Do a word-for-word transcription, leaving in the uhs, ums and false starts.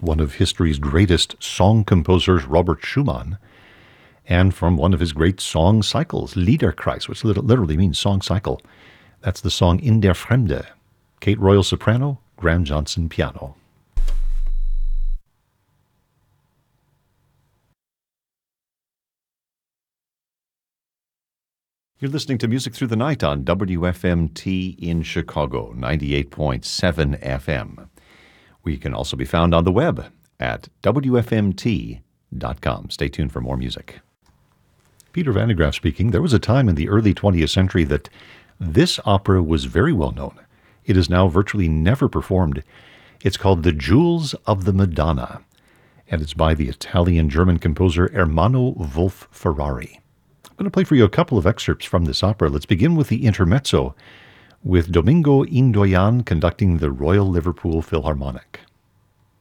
one of history's greatest song composers, Robert Schumann, and from one of his great song cycles, Liederkreis, which literally means song cycle. That's the song In der Fremde. Kate Royal soprano, Graham Johnson piano. You're listening to Music Through the Night on W F M T in Chicago, ninety-eight point seven F M. We can also be found on the web at W F M T dot com. Stay tuned for more music. Peter Van de Graaff speaking. There was a time in the early twentieth century that this opera was very well known. It is now virtually never performed. It's called The Jewels of the Madonna, and it's by the Italian-German composer Ermanno Wolf Ferrari. I'm going to play for you a couple of excerpts from this opera. Let's begin with the intermezzo, with Domingo Indoyan conducting the Royal Liverpool Philharmonic.